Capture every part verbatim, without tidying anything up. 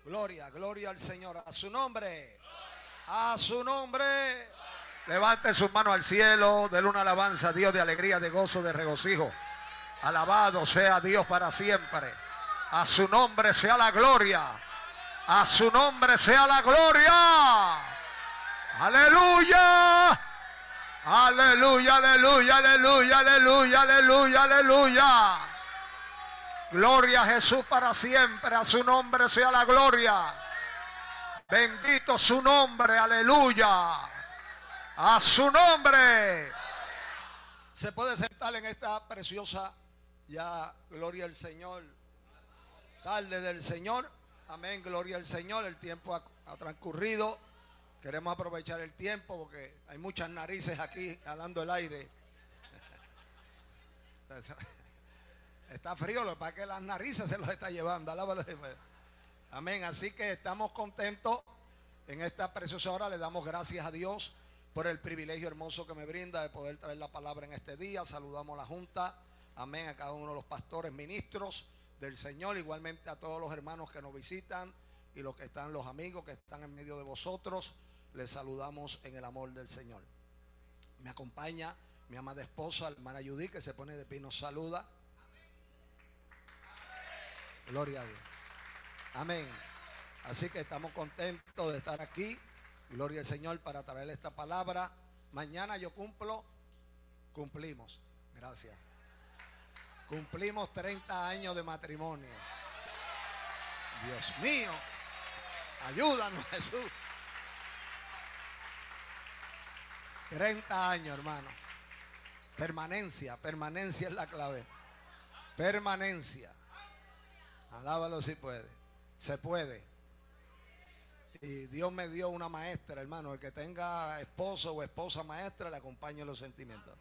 Gloria, gloria al Señor. A su nombre. A su nombre. Levante sus manos al cielo. Dele una alabanza a Dios de alegría, de gozo, de regocijo. Alabado sea Dios para siempre. A su nombre sea la gloria. A su nombre sea la gloria. Aleluya. Aleluya, aleluya, aleluya, aleluya, aleluya, aleluya. Gloria a Jesús para siempre. A su nombre sea la gloria. Bendito su nombre, aleluya. A su nombre. Se puede sentar en esta preciosa, ya, gloria al Señor, tarde del Señor. Amén, gloria al Señor. El tiempo ha, ha transcurrido. Queremos aprovechar el tiempo porque hay muchas narices aquí jalando el aire. Está frío, lo que pasa es que las narices se los está llevando. Alábalo. Amén. Así que estamos contentos en esta preciosa hora. Le damos gracias a Dios por el privilegio hermoso que me brinda de poder traer la palabra en este día. Saludamos a la Junta. Amén. A cada uno de los pastores, ministros del Señor. Igualmente a todos los hermanos que nos visitan y los que están, los amigos que están en medio de vosotros. Les saludamos en el amor del Señor. Me acompaña mi amada esposa, la hermana Judy, que se pone de pie y nos saluda. Gloria a Dios. Amén. Así que estamos contentos de estar aquí. Gloria al Señor para traer esta palabra. Mañana yo cumplo, cumplimos. Gracias. Cumplimos treinta años de matrimonio. Dios mío, ayúdanos, Jesús. treinta años, hermano. Permanencia, permanencia es la clave. Permanencia. Alábalo si puede. Se puede. Y Dios me dio una maestra, hermano. El que tenga esposo o esposa maestra, le acompaño en los sentimientos.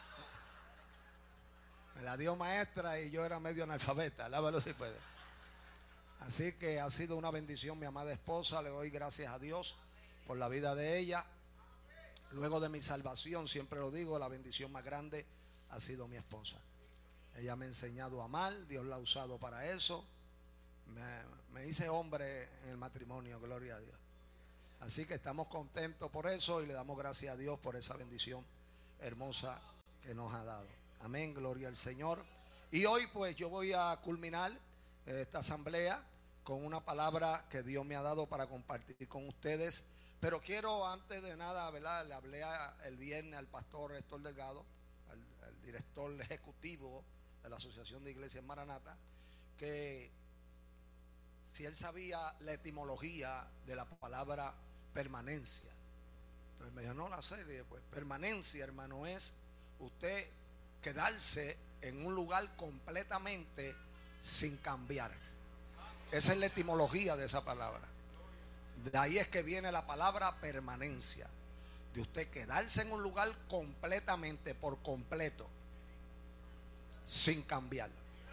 Me la dio maestra y yo era medio analfabeta. Alábalo si puede. Así que ha sido una bendición mi amada esposa. Le doy gracias a Dios por la vida de ella. Luego de mi salvación, siempre lo digo, la bendición más grande ha sido mi esposa. Ella me ha enseñado a amar. Dios la ha usado para eso. Me, me hice hombre en el matrimonio, gloria a Dios. Así que estamos contentos por eso y le damos gracias a Dios por esa bendición hermosa que nos ha dado. Amén, gloria al Señor. Y hoy pues yo voy a culminar esta asamblea con una palabra que Dios me ha dado para compartir con ustedes. Pero quiero antes de nada, ¿verdad? Le hablé a, el viernes al pastor Héctor Delgado, al, al director ejecutivo de la Asociación de Iglesias Maranata, que si él sabía la etimología de la palabra permanencia. Entonces me dijo, no la sé. Le dije, pues permanencia, hermano, es usted quedarse en un lugar completamente sin cambiar. Esa es la etimología de esa palabra. De ahí es que viene la palabra permanencia. De usted quedarse en un lugar completamente, por completo, sin cambiar.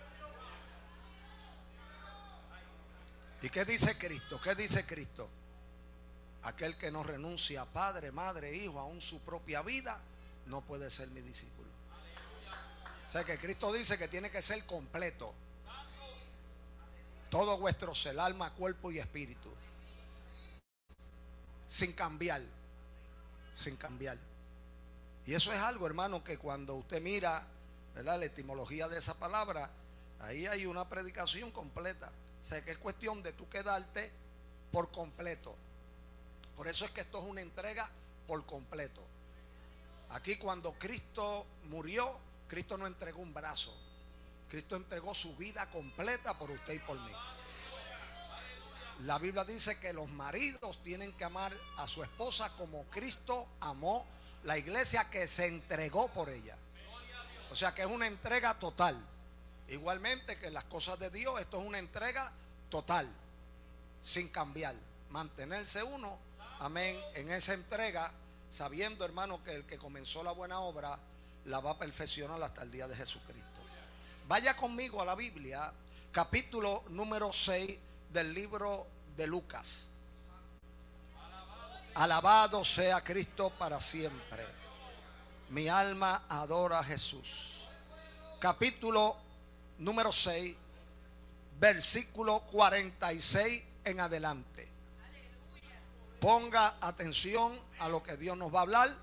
¿Y qué dice Cristo? ¿Qué dice Cristo? Aquel que no renuncia a padre, madre, hijo, aún su propia vida, no puede ser mi discípulo. O sea que Cristo dice que tiene que ser completo. Todo vuestro ser, alma, cuerpo y espíritu. Sin cambiar. Sin cambiar. Y eso es algo, hermano, que cuando usted mira, ¿verdad?, la etimología de esa palabra, ahí hay una predicación completa. O sea que es cuestión de tú quedarte por completo. Por eso es que esto es una entrega por completo. Aquí cuando Cristo murió, Cristo no entregó un brazo. Cristo entregó su vida completa por usted y por mí. La Biblia dice que los maridos tienen que amar a su esposa como Cristo amó la iglesia, que se entregó por ella. O sea que es una entrega total. Igualmente que en las cosas de Dios, esto es una entrega total, sin cambiar. Mantenerse uno, amén, en esa entrega, sabiendo, hermano, que el que comenzó la buena obra la va a perfeccionar hasta el día de Jesucristo. Vaya conmigo a la Biblia, capítulo número seis del libro de Lucas. Alabado sea Cristo para siempre. Mi alma adora a Jesús. Capítulo número seis, versículo cuarenta y seis en adelante. Ponga atención a lo que Dios nos va a hablar.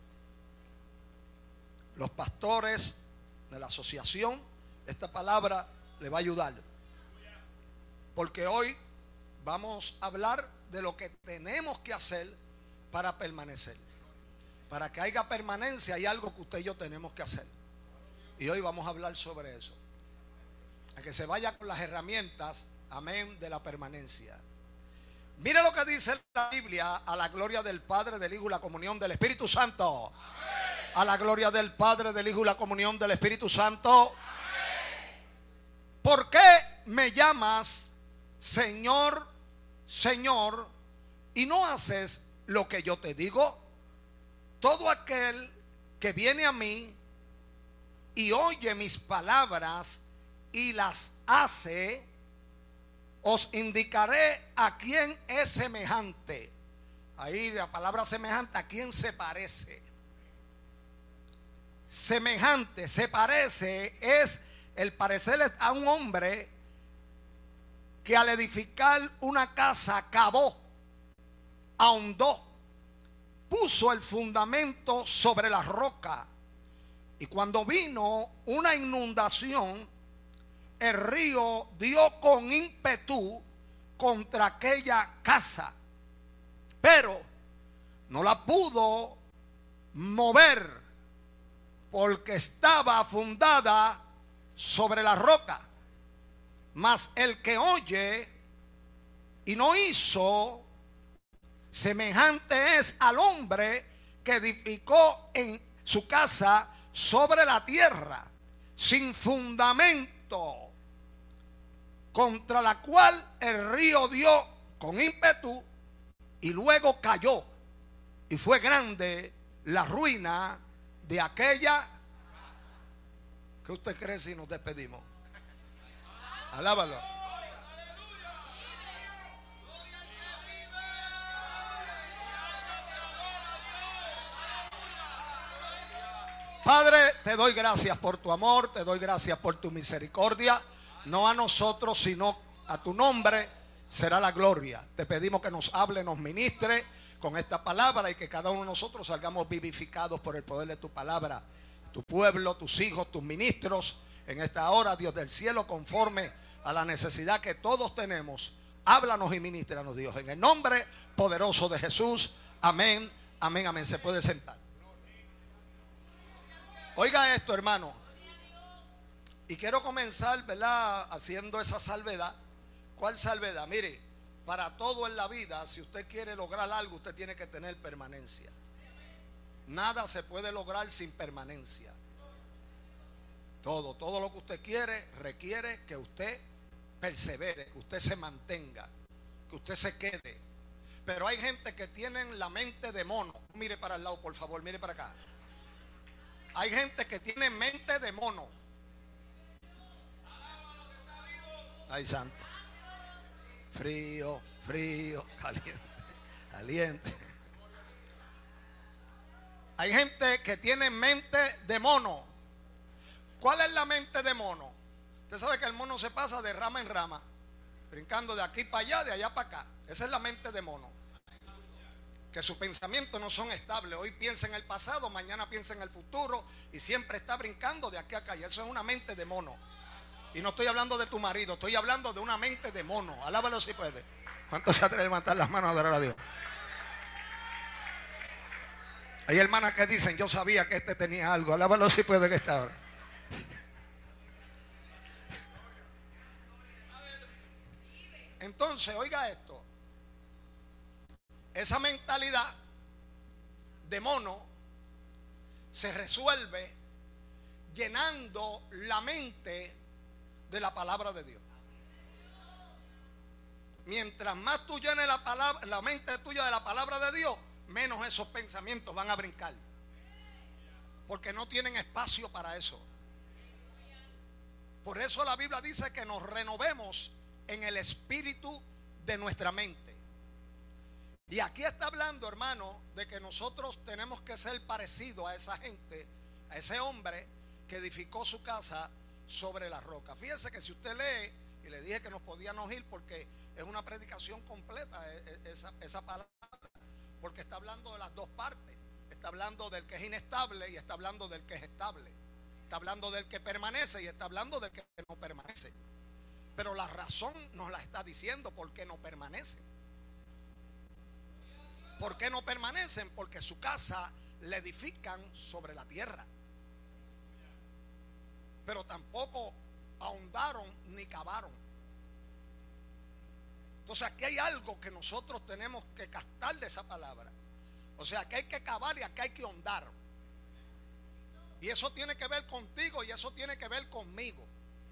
Los pastores de la asociación, esta palabra le va a ayudar. Porque hoy vamos a hablar de lo que tenemos que hacer para permanecer. Para que haya permanencia hay algo que usted y yo tenemos que hacer. Y hoy vamos a hablar sobre eso. A que se vaya con las herramientas, amén, de la permanencia. Mire lo que dice la Biblia, a la gloria del Padre, del Hijo y la comunión del Espíritu Santo. Amén. A la gloria del Padre, del Hijo y la comunión del Espíritu Santo. Amén. ¿Por qué me llamas Señor, Señor, y no haces lo que yo te digo? Todo aquel que viene a mí y oye mis palabras y las hace, os indicaré a quién es semejante. Ahí la palabra semejante, a quién se parece. Semejante, se parece, es el parecer a un hombre que al edificar una casa cavó, ahondó, puso el fundamento sobre la roca, y cuando vino una inundación, el río dio con ímpetu contra aquella casa, pero no la pudo mover porque estaba fundada sobre la roca. Mas el que oye y no hizo, semejante es al hombre que edificó en su casa sobre la tierra, sin fundamento, contra la cual el río dio con ímpetu y luego cayó, y fue grande la ruina de aquella. ¿Qué usted cree si nos despedimos? Alábalo. Padre, te doy gracias por tu amor, te doy gracias por tu misericordia. No a nosotros, sino a tu nombre será la gloria. Te pedimos que nos hable, nos ministre con esta palabra y que cada uno de nosotros salgamos vivificados por el poder de tu palabra. Tu pueblo, tus hijos, tus ministros, en esta hora, Dios del cielo, conforme a la necesidad que todos tenemos, háblanos y ministranos, Dios, en el nombre poderoso de Jesús. Amén, amén, amén. Se puede sentar. Oiga esto, hermano. Y quiero comenzar, ¿verdad?, haciendo esa salvedad. ¿Cuál salvedad? Mire, para todo en la vida, si usted quiere lograr algo, usted tiene que tener permanencia. Nada se puede lograr sin permanencia. Todo, todo lo que usted quiere requiere que usted persevere, que usted se mantenga, que usted se quede. Pero hay gente que tienen la mente de mono. Mire para el lado, por favor, mire para acá. Hay gente que tiene mente de mono. Ay, santo. Frío, frío, caliente, caliente. Hay gente que tiene mente de mono. ¿Cuál es la mente de mono? Usted sabe que el mono se pasa de rama en rama, brincando de aquí para allá, de allá para acá. Esa es la mente de mono. Que sus pensamientos no son estables. Hoy piensa en el pasado, mañana piensa en el futuro y siempre está brincando de aquí a acá. Y eso es una mente de mono. Y no estoy hablando de tu marido, estoy hablando de una mente de mono. Alábalo si puede. ¿Cuántos se atreven a levantar las manos a adorar a Dios? Hay hermanas que dicen, yo sabía que este tenía algo. Alábalo si puede, que está ahora. Entonces, oiga esto. Esa mentalidad de mono se resuelve llenando la mente de la palabra de Dios. Mientras más tú llenes la palabra, la mente tuya de la palabra de Dios, menos esos pensamientos van a brincar, porque no tienen espacio para eso. Por eso la Biblia dice que nos renovemos en el espíritu de nuestra mente. Y aquí está hablando, hermano, de que nosotros tenemos que ser parecidos a esa gente, a ese hombre que edificó su casa sobre la roca. Fíjense que si usted lee Y le dije que nos podíamos ir porque es una predicación completa esa, esa palabra, porque está hablando de las dos partes. Está hablando del que es inestable y está hablando del que es estable. Está hablando del que permanece y está hablando del que no permanece. Pero la razón nos la está diciendo por qué no permanecen. ¿Por qué no permanecen? Porque su casa le edifican sobre la tierra. Pero tampoco ahondaron ni cavaron. Entonces aquí hay algo que nosotros tenemos que captar de esa palabra. O sea, que hay que cavar y aquí hay que ahondar. Y eso tiene que ver contigo y eso tiene que ver conmigo.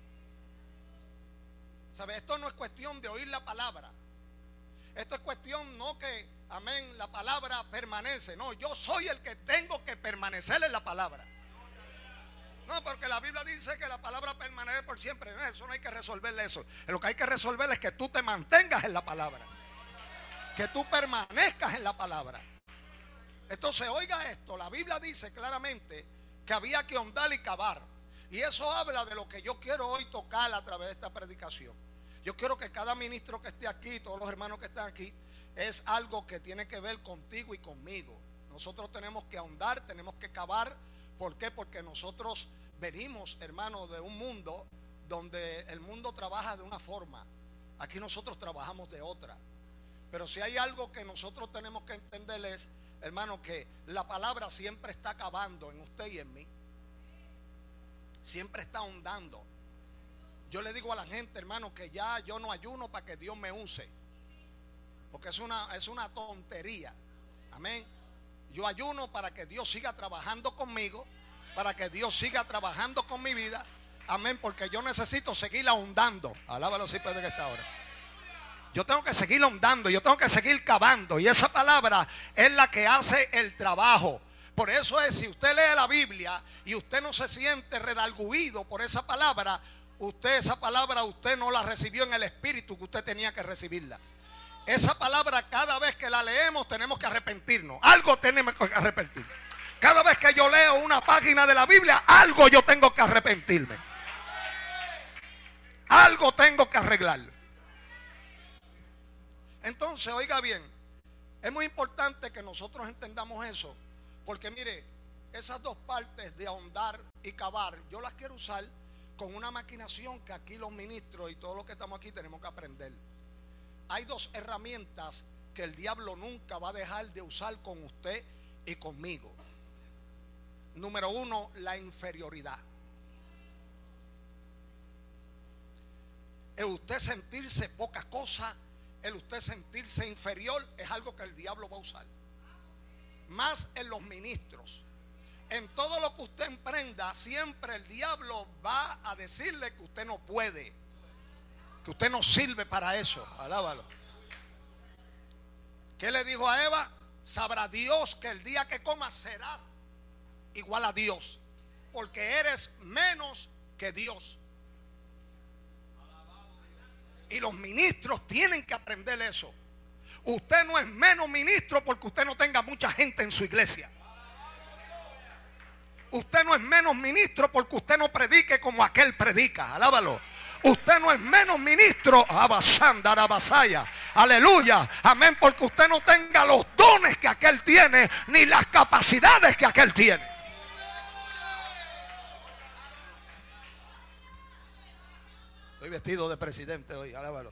¿Sabe? Esto no es cuestión de oír la palabra. Esto es cuestión no que, amén, la palabra permanece. No, yo soy el que tengo que permanecer en la palabra. No, porque la Biblia dice que la palabra permanece por siempre. No, eso no hay que resolverle eso. Lo que hay que resolver es que tú te mantengas en la palabra. Que tú permanezcas en la palabra. Entonces, oiga esto, la Biblia dice claramente que había que ahondar y cavar. Y eso habla de lo que yo quiero hoy tocar a través de esta predicación. Yo quiero que cada ministro que esté aquí, todos los hermanos que están aquí, es algo que tiene que ver contigo y conmigo. Nosotros tenemos que ahondar, tenemos que cavar. ¿Por qué? Porque nosotros venimos, hermanos, de un mundo donde el mundo trabaja de una forma. Aquí nosotros trabajamos de otra. Pero si hay algo que nosotros tenemos que entender es, hermano, que la palabra siempre está cavando en usted y en mí. Siempre está ahondando. Yo le digo a la gente, hermano, que ya yo no ayuno para que Dios me use. Porque es una, es una tontería. Amén. Yo ayuno para que Dios siga trabajando conmigo, para que Dios siga trabajando con mi vida. Amén, porque yo necesito seguir ahondando. Alábalo si puede que está ahora. Yo tengo que seguir ahondando, yo tengo que seguir cavando. Y esa palabra es la que hace el trabajo. Por eso es, si usted lee la Biblia y usted no se siente redarguido por esa palabra, usted esa palabra usted no la recibió en el espíritu que usted tenía que recibirla. Esa palabra cada vez que la leemos tenemos que arrepentirnos. Algo tenemos que arrepentir. Cada vez que yo leo una página de la Biblia, algo yo tengo que arrepentirme. Algo tengo que arreglar. Entonces, oiga bien, es muy importante que nosotros entendamos eso. Porque mire, esas dos partes de ahondar y cavar, yo las quiero usar con una maquinación que aquí los ministros y todos los que estamos aquí tenemos que aprender. Hay dos herramientas que el diablo nunca va a dejar de usar con usted y conmigo. Número uno, la inferioridad. El usted sentirse poca cosa, el usted sentirse inferior, es algo que el diablo va a usar. Más en los ministros. En todo lo que usted emprenda, siempre el diablo va a decirle que usted no puede, que usted no sirve para eso. Alábalo. ¿Qué le dijo a Eva? Sabrá Dios que el día que comas serás igual a Dios, porque eres menos que Dios. Y los ministros tienen que aprender eso. Usted no es menos ministro porque usted no tenga mucha gente en su iglesia. Usted no es menos ministro porque usted no predique como aquel predica. Alábalo. Usted no es menos ministro, abasanda, abasaya, aleluya, amén, porque usted no tenga los dones que aquel tiene, ni las capacidades que aquel tiene. Estoy vestido de presidente hoy, alábalo.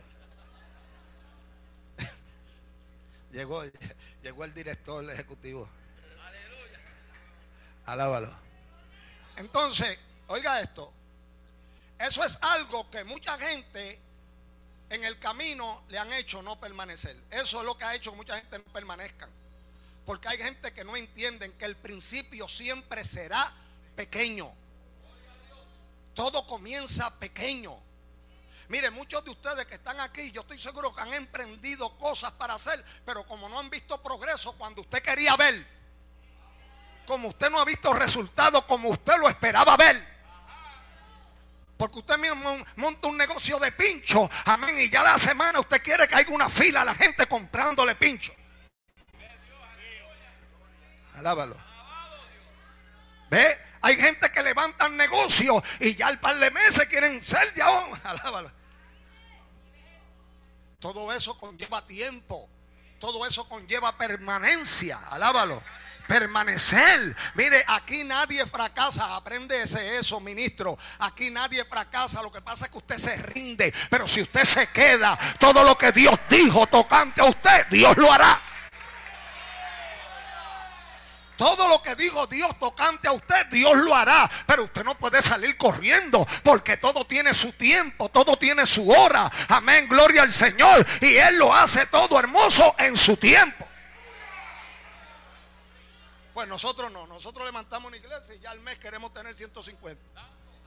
Llegó, llegó el director ejecutivo. Alábalo. Entonces, oiga esto. Eso es algo que mucha gente en el camino le han hecho no permanecer. Eso es lo que ha hecho que mucha gente no permanezca. Porque hay gente que no entienden que el principio siempre será pequeño. Todo comienza pequeño. Mire, muchos de ustedes que están aquí, yo estoy seguro que han emprendido cosas para hacer, pero como no han visto progreso cuando usted quería ver, como usted no ha visto resultados como usted lo esperaba ver. Porque usted mismo monta un negocio de pincho, amén, y ya la semana usted quiere que haya una fila a la gente comprándole pincho. Alábalo. ¿Ve? Hay gente que levantan negocios y ya al par de meses quieren ser ya. Alábalo. todo eso conlleva tiempo. Todo eso conlleva permanencia. Alábalo. Permanecer. Mire, aquí nadie fracasa. Apréndese eso, ministro. Aquí nadie fracasa. Lo que pasa es que usted se rinde. Pero si usted se queda, todo lo que Dios dijo tocante a usted, Dios lo hará. Todo lo que dijo Dios tocante a usted, Dios lo hará. Pero usted no puede salir corriendo, porque todo tiene su tiempo, todo tiene su hora. Amén, gloria al Señor. Y Él lo hace todo hermoso en su tiempo. Pues nosotros no, nosotros levantamos una iglesia y ya al mes queremos tener ciento cincuenta.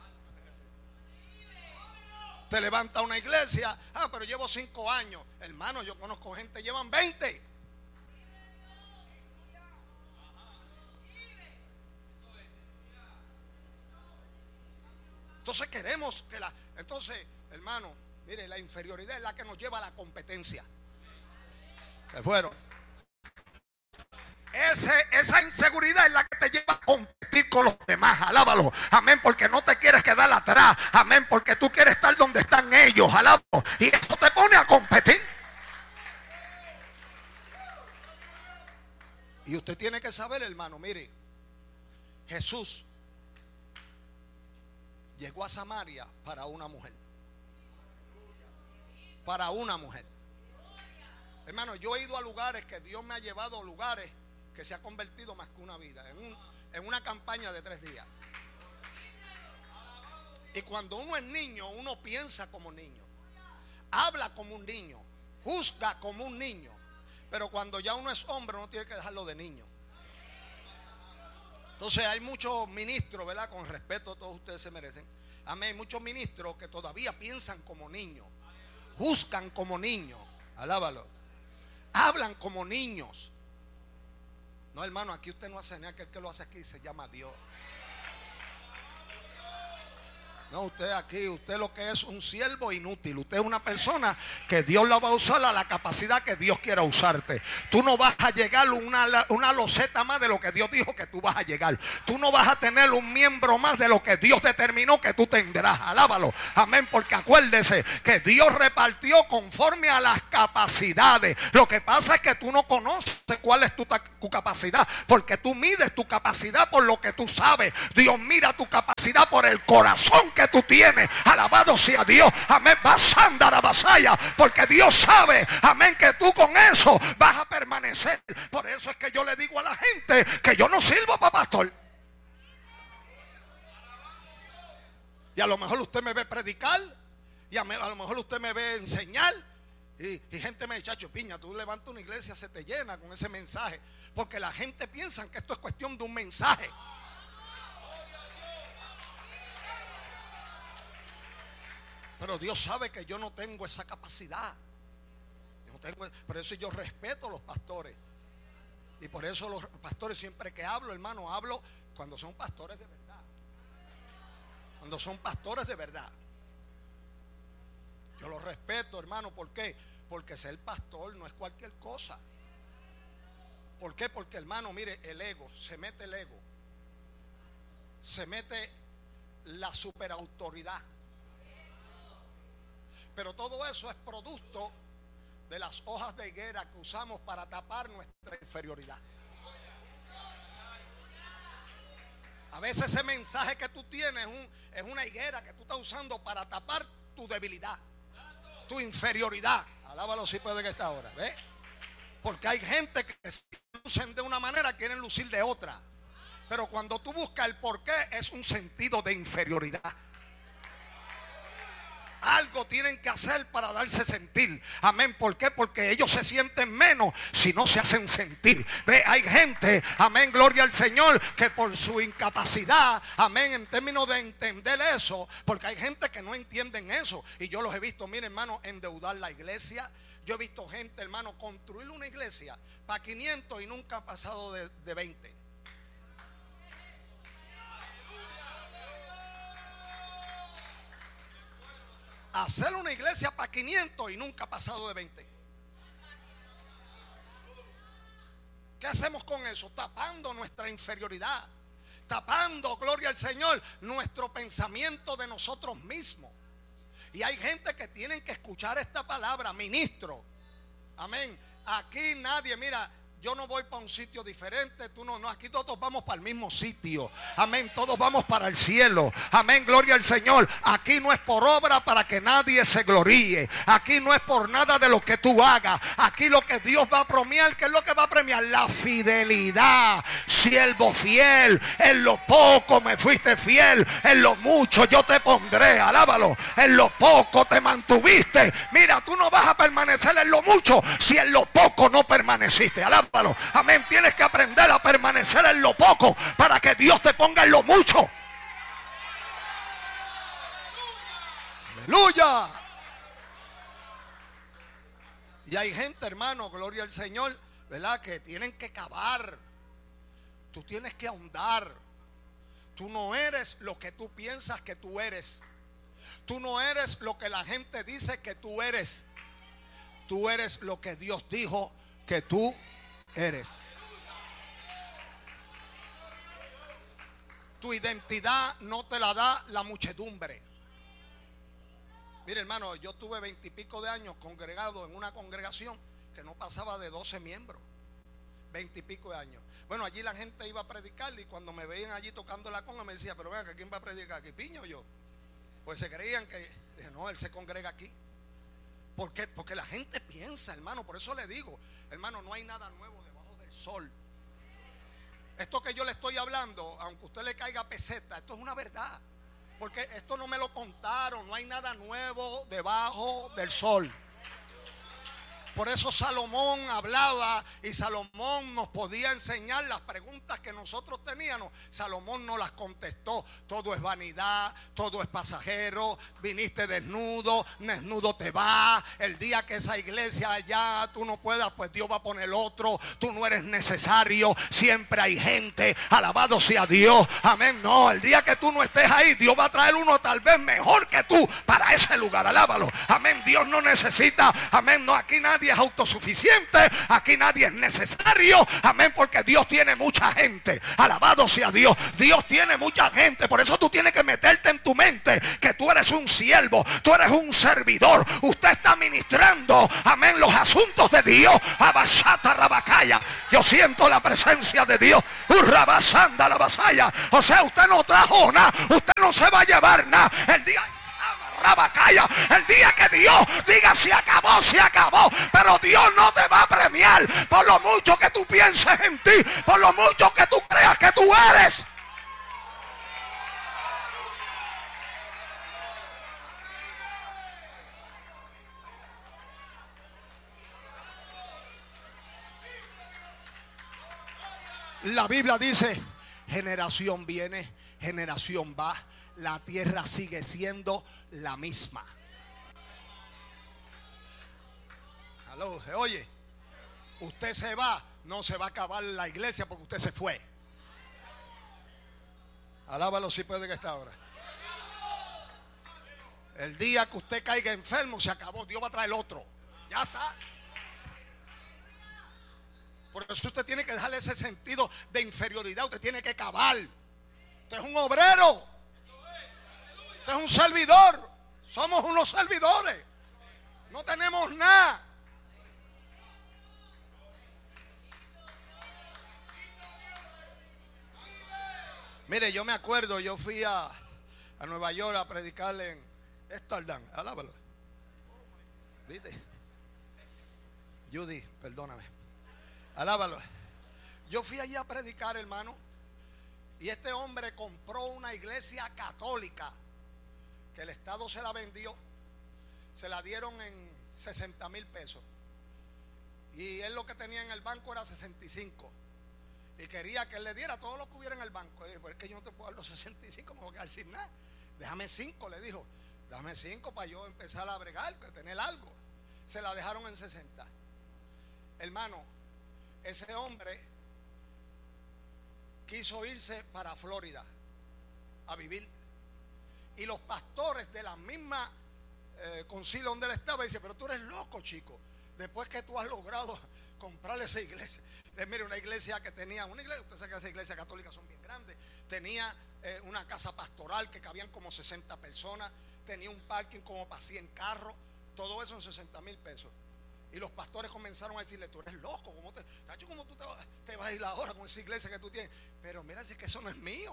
Te levanta una iglesia, ah, pero llevo cinco años. Hermano, yo conozco gente, llevan veinte. Entonces queremos que la... Entonces, hermano, mire, la inferioridad es la que nos lleva a la competencia. Se fueron. Ese, esa inseguridad es la que te lleva a competir con los demás. Alábalo. Amén, porque no te quieres quedar atrás. Amén, porque tú quieres estar donde están ellos. Alábalo. Y eso te pone a competir. Y usted tiene que saber, hermano, mire, Jesús llegó a Samaria para una mujer. Para una mujer. Hermano, yo he ido a lugares que Dios me ha llevado a lugares que se ha convertido más que una vida. En, un, en una campaña de tres días. Y cuando uno es niño, uno piensa como niño. Habla como un niño. Juzga como un niño. Pero cuando ya uno es hombre, uno tiene que dejarlo de niño. Entonces hay muchos ministros, ¿verdad? Con respeto, todos ustedes se merecen. Amén. Muchos ministros que todavía piensan como niños. Juzgan como niños. Alábalo. Hablan como niños. No, hermano, aquí usted no hace nada. Aquel que lo hace aquí se llama Dios. No, usted aquí, usted lo que es un siervo inútil. Usted es una persona que Dios la va a usar a la capacidad que Dios quiera usarte. Tú no vas a llegar una, una loseta más de lo que Dios dijo que tú vas a llegar. Tú no vas a tener un miembro más de lo que Dios determinó que tú tendrás. Alábalo. Amén, porque acuérdese que Dios repartió conforme a las capacidades. Lo que pasa es que tú no conoces cuál es tu, tu capacidad, porque tú mides tu capacidad por lo que tú sabes. Dios mira tu capacidad por el corazón que tú tienes. Alabado sea Dios. Amén. Vas a andar a vasalla, porque Dios sabe, amén, que tú con eso vas a permanecer. Por eso es que yo le digo a la gente que yo no sirvo para pastor. Y a lo mejor usted me ve predicar, y a, me, a lo mejor usted me ve enseñar, y, y gente me dice, chacho, piña, tú levantas una iglesia, se te llena con ese mensaje, porque la gente piensa que esto es cuestión de un mensaje. Pero Dios sabe que yo no tengo esa capacidad. Yo no tengo, por eso yo respeto a los pastores. Y por eso los pastores, siempre que hablo, hermano, hablo cuando son pastores de verdad. Cuando son pastores de verdad. Yo los respeto, hermano. ¿Por qué? Porque ser pastor no es cualquier cosa. ¿Por qué? Porque, hermano, mire, el ego, se mete el ego. Se mete la superautoridad. Pero todo eso es producto de las hojas de higuera que usamos para tapar nuestra inferioridad. A veces ese mensaje que tú tienes es, un, es una higuera que tú estás usando para tapar tu debilidad, tu inferioridad. Alábalo si puede que esta hora, ¿ves? Porque hay gente que se lucen de una manera, quieren lucir de otra. Pero cuando tú buscas el porqué, es un sentido de inferioridad. Algo tienen que hacer para darse sentir. Amén. ¿Por qué? Porque ellos se sienten menos si no se hacen sentir. Ve, hay gente, amén, gloria al Señor, que por su incapacidad, amén, en términos de entender eso, porque hay gente que no entienden eso. Y yo los he visto, mire, hermano, endeudar la iglesia. Yo he visto gente, hermano, construir una iglesia para quinientos y nunca ha pasado de, de veinte. Hacer una iglesia para quinientos y nunca ha pasado de veinte. ¿Qué hacemos con eso? Tapando nuestra inferioridad, tapando, gloria al Señor, nuestro pensamiento de nosotros mismos. Y hay gente que tienen que escuchar esta palabra, ministro. Amén. Aquí nadie, mira, yo no voy para un sitio diferente, tú no, no, aquí todos vamos para el mismo sitio. Amén, todos vamos para el cielo. Amén, gloria al Señor. Aquí no es por obra para que nadie se gloríe. Aquí no es por nada de lo que tú hagas. Aquí lo que Dios va a premiar, ¿qué es lo que va a premiar? La fidelidad. Siervo fiel, en lo poco me fuiste fiel, en lo mucho yo te pondré, alábalo. En lo poco te mantuviste. Mira, tú no vas a permanecer en lo mucho si en lo poco no permaneciste, alábalo. Amén, tienes que aprender a permanecer en lo poco para que Dios te ponga en lo mucho. Aleluya. Y hay gente, hermano, gloria al Señor, ¿verdad? Que tienen que cavar. Tú tienes que ahondar. Tú no eres lo que tú piensas que tú eres. Tú no eres lo que la gente dice que tú eres. Tú eres lo que Dios dijo que tú eres. Tu identidad no te la da la muchedumbre. Mire, hermano, yo tuve veintipico de años congregado en una congregación que no pasaba de doce miembros. Veintipico de años. Bueno, allí la gente iba a predicar y cuando me veían allí tocando la conga me decía, pero vean, ¿quién va a predicar aquí? ¿Piño o yo? Pues se creían que, dije, no, él se congrega aquí. ¿Por qué? Porque la gente piensa, hermano. Por eso le digo, hermano, no hay nada nuevo debajo del sol. Esto que yo le estoy hablando, aunque a usted le caiga peseta, esto es una verdad. Porque esto no me lo contaron. No hay nada nuevo debajo del sol. Por eso Salomón hablaba y Salomón nos podía enseñar las preguntas que nosotros teníamos. Salomón no las contestó. Todo es vanidad, todo es pasajero. Viniste desnudo, desnudo te va. El día que esa iglesia allá tú no puedas, pues Dios va a poner otro. Tú no eres necesario. Siempre hay gente. Alabado sea Dios. Amén. No, el día que tú no estés ahí, Dios va a traer uno tal vez mejor que tú para ese lugar. Alábalo. Amén. Dios no necesita. Amén. No, aquí nadie es autosuficiente, aquí nadie es necesario, amén, porque Dios tiene mucha gente, alabado sea Dios, Dios tiene mucha gente. Por eso tú tienes que meterte en tu mente que tú eres un siervo, tú eres un servidor, usted está ministrando, amén, los asuntos de Dios. Abasata rabacaya, yo siento la presencia de Dios. Urrabasanda la vasalla, o sea, usted no trajo nada, usted no se va a llevar nada. El día Rabacaya, el día que Dios diga se acabó, se acabó, pero Dios no te va a premiar por lo mucho que tú pienses en ti, por lo mucho que tú creas que tú eres. La Biblia dice, generación viene, generación va, la tierra sigue siendo la misma. Aló, ¿se oye? Usted se va, no se va a acabar la iglesia porque usted se fue. Alábalo si puede que está ahora. El día que usted caiga enfermo se acabó, Dios va a traer otro. Ya está. Por eso usted tiene que dejarle ese sentido de inferioridad. Usted tiene que cavar. Usted es un obrero. Usted es un servidor. Somos unos servidores. No tenemos nada. Mire, yo me acuerdo, yo fui a, a Nueva York a predicarle en Amsterdam. Alábalo. ¿Viste? Judy, perdóname. Alábalo. Yo fui allí a predicar, hermano. Y este hombre compró una iglesia católica que el Estado se la vendió. Se la dieron en sesenta mil pesos. Y él lo que tenía en el banco era sesenta y cinco. Y quería que él le diera todo lo que hubiera en el banco. Le dije, pero es que yo no te puedo dar los sesenta y cinco, me voy a quedar sin nada. Déjame cinco, le dijo. Dame cinco para yo empezar a bregar, para tener algo. Se la dejaron en sesenta. Hermano, ese hombre quiso irse para Florida a vivir. Y los pastores de la misma eh, concilio donde él estaba dicen, pero tú eres loco, chico. Después que tú has logrado comprarle esa iglesia. Eh, mire, una iglesia que tenía, una iglesia, usted sabe que esas iglesias católicas son bien grandes. Tenía eh, una casa pastoral que cabían como sesenta personas. tenía un parking como para cien carros, todo eso en sesenta mil pesos. Y los pastores comenzaron a decirle: tú eres loco, ¿cómo te, tacho, ¿cómo tú te, te vas a ir ahora con esa iglesia que tú tienes? Pero mira, si es que eso no es mío.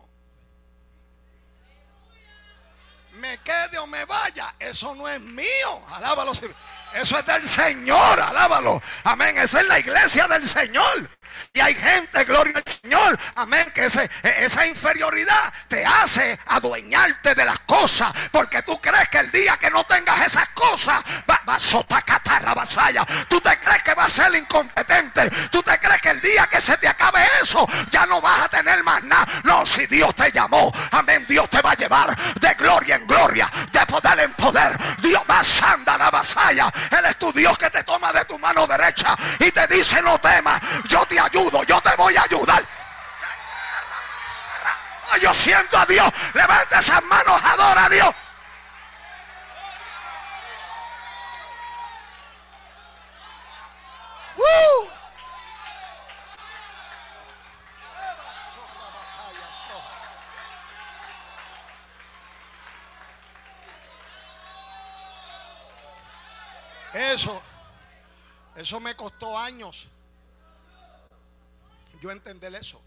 Me quede o me vaya, eso no es mío. Alábalo. Eso es del Señor, alábalo. Amén. Esa es la iglesia del Señor. Y hay gente, gloria al Señor, amén, que ese, esa inferioridad te hace adueñarte de las cosas, porque tú crees que el día que no tengas esas cosas va, va a sotacatar la vasalla. Tú te crees que vas a ser incompetente. Tú te crees que el día que se te acabe eso ya no vas a tener más nada. No, si Dios te llamó, amén, Dios te va a llevar de gloria en gloria, de poder en poder. Dios va a sandar la vasalla. Él es tu Dios que te toma de tu mano derecha y te dice: no temas, yo te ayudo, yo te voy a ayudar. Yo siento a Dios. Levanta esas manos, adora a Dios. ¡Uh! Eso, eso me costó años yo entender eso.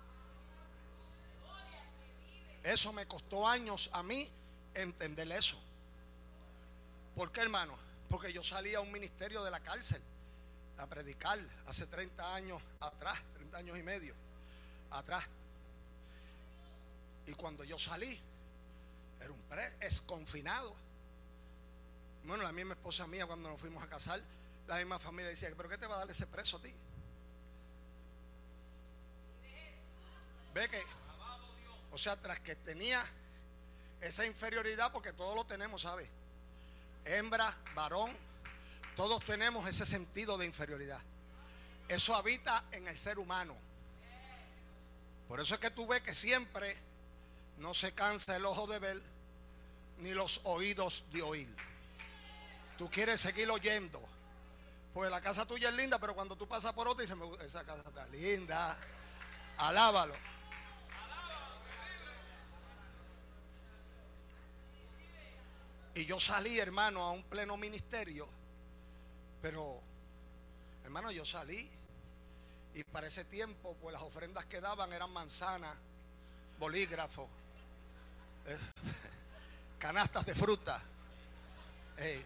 Eso me costó años a mí entender eso. ¿Por qué, hermano? Porque yo salí a un ministerio de la cárcel a predicar hace treinta años atrás, treinta años y medio atrás. Y cuando yo salí, era un pre, es confinado. Bueno, la misma esposa mía, cuando nos fuimos a casar, la misma familia decía: ¿pero qué te va a dar ese preso a ti? Ve que, o sea, tras que tenía esa inferioridad, porque todos lo tenemos, ¿sabes? Hembra, varón, todos tenemos ese sentido de inferioridad. Eso habita en el ser humano. Por eso es que tú ves que siempre no se cansa el ojo de ver, ni los oídos de oír. Tú quieres seguir oyendo, porque la casa tuya es linda, pero cuando tú pasas por otra dices: esa casa está linda. Alábalo. Y yo salí, hermano, a un pleno ministerio. Pero, hermano, yo salí. Y para ese tiempo, pues las ofrendas que daban eran manzanas, bolígrafos, eh, canastas de fruta. Eh.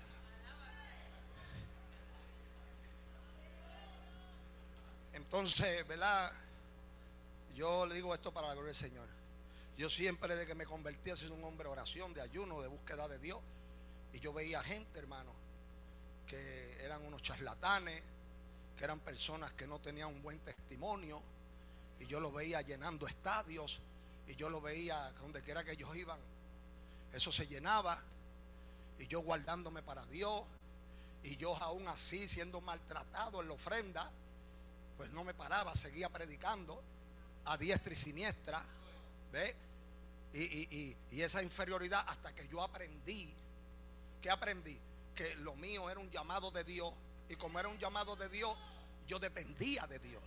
Entonces, ¿verdad? Yo le digo esto para la gloria del Señor. Yo siempre, desde que me convertí, he sido un hombre de oración, de ayuno, de búsqueda de Dios. Y yo veía gente, hermano, que eran unos charlatanes, que eran personas que no tenían un buen testimonio. Y yo los veía llenando estadios. Y yo los veía donde quiera que ellos iban, eso se llenaba. Y yo guardándome para Dios. Y yo aún así siendo maltratado en la ofrenda, pues no me paraba, seguía predicando a diestra y siniestra. ¿Ve? Y, y, y, y esa inferioridad, hasta que yo aprendí. ¿Qué aprendí? Que lo mío era un llamado de Dios. Y como era un llamado de Dios, yo dependía de Dios.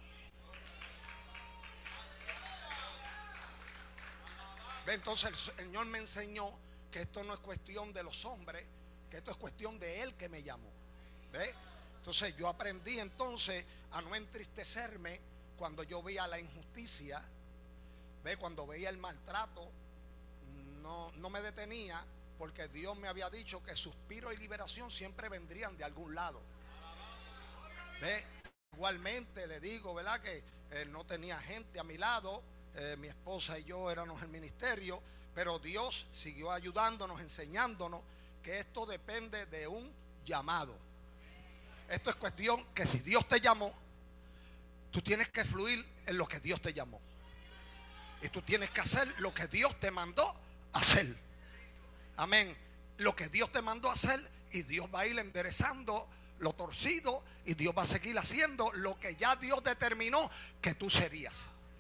¿Ve? Entonces el Señor me enseñó que esto no es cuestión de los hombres, que esto es cuestión de Él que me llamó. ¿Ve? Entonces yo aprendí entonces a no entristecerme cuando yo veía la injusticia. ¿Ve? Cuando veía el maltrato, no, no me detenía, porque Dios me había dicho que suspiro y liberación siempre vendrían de algún lado. ¿Ve? Igualmente le digo, ¿verdad? Que eh, no tenía gente a mi lado, eh, mi esposa y yo éramos el ministerio, pero Dios siguió ayudándonos, enseñándonos que esto depende de un llamado. Esto es cuestión que si Dios te llamó, tú tienes que fluir en lo que Dios te llamó. Y tú tienes que hacer lo que Dios te mandó hacer. Amén. Lo que Dios te mandó hacer, y Dios va a ir enderezando lo torcido, y Dios va a seguir haciendo lo que ya Dios determinó que tú serías.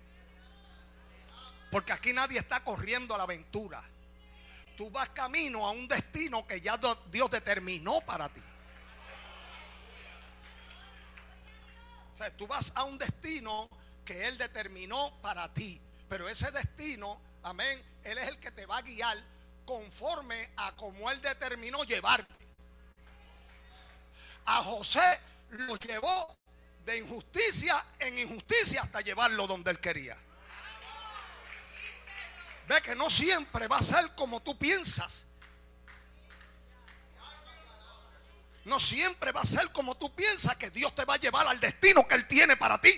Porque aquí nadie está corriendo a la aventura. Tú vas camino a un destino que ya Dios determinó para ti. O sea, tú vas a un destino que Él determinó para ti. Pero ese destino, amén, Él es el que te va a guiar conforme a como él determinó llevarte. A José lo llevó de injusticia en injusticia hasta llevarlo donde él quería. Ve que no siempre va a ser como tú piensas. No siempre va a ser como tú piensas que Dios te va a llevar al destino que Él tiene para ti.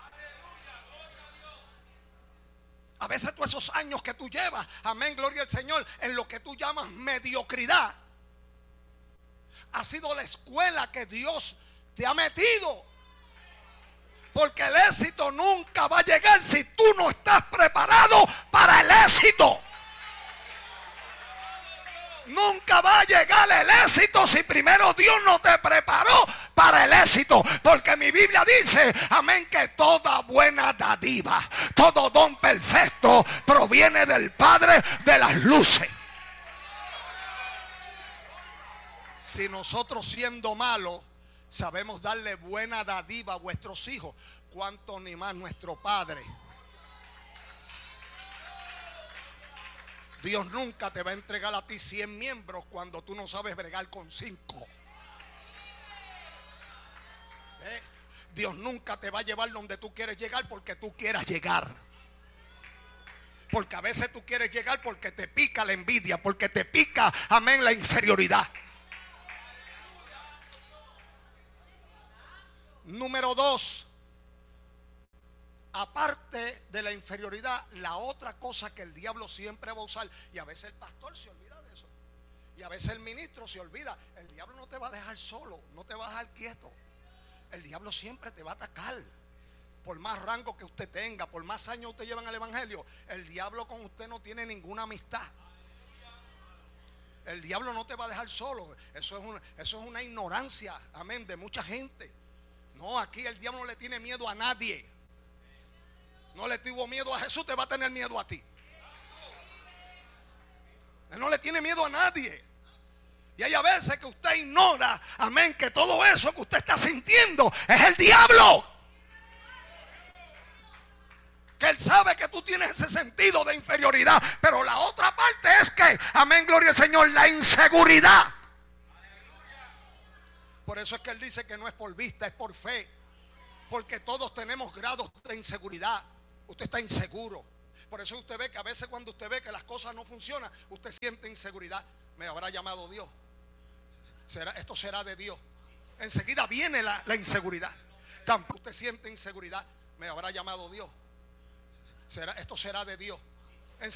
A veces todos esos años que tú llevas, amén, gloria al Señor, en lo que tú llamas mediocridad, ha sido la escuela que Dios te ha metido. Porque el éxito nunca va a llegar si tú no estás preparado para el éxito. Nunca va a llegar el éxito si primero Dios no te preparó para el éxito. Porque mi Biblia dice, amén, que toda buena dádiva, todo don perfecto proviene del Padre de las luces. Si nosotros siendo malos sabemos darle buena dádiva a vuestros hijos, ¿cuánto ni más nuestro Padre? Dios nunca te va a entregar a ti cien miembros cuando tú no sabes bregar con cinco. ¿Eh? Dios nunca te va a llevar donde tú quieres llegar porque tú quieras llegar. Porque a veces tú quieres llegar porque te pica la envidia, porque te pica, amén, la inferioridad. Número dos, aparte de la inferioridad, la otra cosa que el diablo siempre va a usar, y a veces el pastor se olvida de eso, y a veces el ministro se olvida, el diablo no te va a dejar solo, no te va a dejar quieto. El diablo siempre te va a atacar. Por más rango que usted tenga, por más años usted lleva en el evangelio, el diablo con usted no tiene ninguna amistad. El diablo no te va a dejar solo. Eso es una, eso es una ignorancia, amén, de mucha gente. No, aquí el diablo no le tiene miedo a nadie. No le tuvo miedo a Jesús, te va a tener miedo a ti. Él no le tiene miedo a nadie. Y hay a veces que usted ignora, amén, que todo eso que usted está sintiendo es el diablo. Que él sabe que tú tienes ese sentido de inferioridad. Pero la otra parte es que, amén, gloria al Señor, la inseguridad. Por eso es que él dice que no es por vista, es por fe. Porque todos tenemos grados de inseguridad. Usted está inseguro. Por eso usted ve que a veces cuando usted ve que las cosas no funcionan, usted siente inseguridad. Me habrá llamado Dios. ¿Será, esto será de Dios? Enseguida viene la, la inseguridad. Tampoco usted siente inseguridad. Me habrá llamado Dios. ¿Será, esto será de Dios?